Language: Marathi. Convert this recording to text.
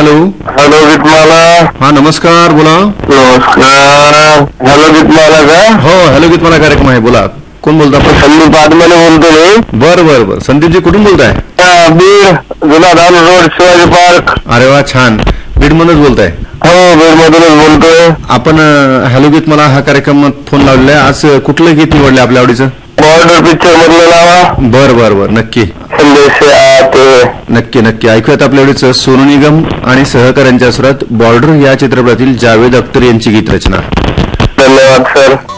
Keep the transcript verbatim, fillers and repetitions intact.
Hello hello Geetmala. हा नमस्कार, बोला. नमस्कार. हॅलो गीतमाला का? हो हॅलो गीतमाला कार्यक्रम आहे, बोला. कोण बोलता आपण? संदीप आदमाने बोलतो मी. बर बर बर संदीपजी कुठून बोलताय? हा, बीड जुना धान रोड शिवाजी पार्क. अरे वा छान, बीड मधूनच बोलताय? हो बीड मधूनच बोलतोय. आपण अ, हॅलो गीतमाला हा कार्यक्रम फोन लावलेला आहे. आज अ, कुठलं गीत निवडलं आपल्या आवडीचं? बॉर्डर पिक्चर मधलं लावा. बर बर बर नक्की संदेश आते. नक्की नक्की ऐकूयात आपल्या आवडीचं. सोनू निगम आणि सहकाऱ्यांच्या सुरात बॉर्डर या चित्रपटातील जावेद अख्तर यांची गीत रचना. धन्यवाद सर.